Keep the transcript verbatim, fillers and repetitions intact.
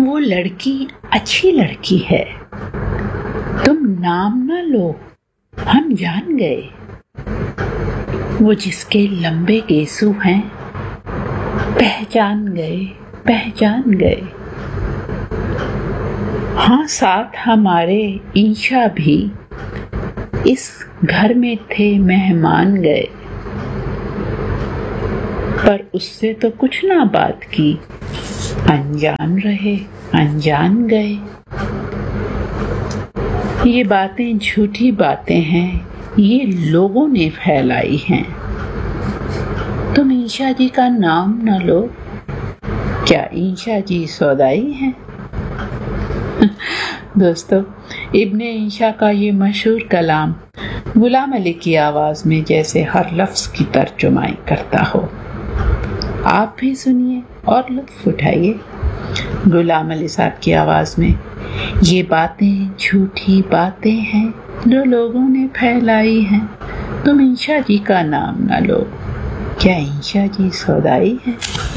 وہ لڑکی اچھی لڑکی ہے، تم نام نہ لو، ہم جان گئے۔ وہ جس کے لمبے گیسو ہیں، پہچان گئے پہچان گئے۔ ہاں ساتھ ہمارے عیشا بھی اس گھر میں تھے، مہمان گئے، پر اس سے تو کچھ نہ بات کی، انجان رہے انجان گئے۔ یہ باتیں جھوٹی باتیں ہیں، یہ لوگوں نے پھیلائی ہیں۔ تم عیشا جی کا نام نہ لو، کیا عیشا جی سودائی ہیں؟ دوستو، ابن عیشا کا یہ مشہور کلام غلام علی کی آواز میں جیسے ہر لفظ کی ترجمائی کرتا ہو۔ آپ بھی سنیے اور لطف اٹھائیے غلام علی صاحب کی آواز میں۔ یہ باتیں جھوٹی باتیں ہیں جو لوگوں نے پھیلائی ہیں، تم عیشا جی کا نام نہ لو، کیا عیشا جی سودائی ہیں؟